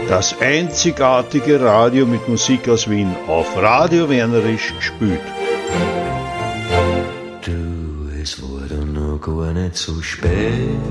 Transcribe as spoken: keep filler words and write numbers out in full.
Das einzigartige Radio mit Musik aus Wien auf Radio Wernerisch gespielt. Du, es war dann noch gar nicht so spät.